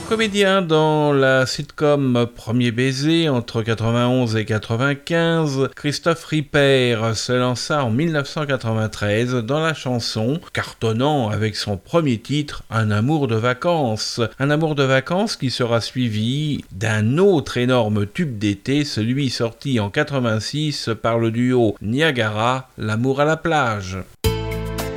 Comédien dans la sitcom Premier baiser entre 91 et 95, Christophe Ripper se lança en 1993 dans la chanson, cartonnant avec son premier titre Un amour de vacances. Un amour de vacances qui sera suivi d'un autre énorme tube d'été, celui sorti en 86 par le duo Niagara, L'amour à la plage.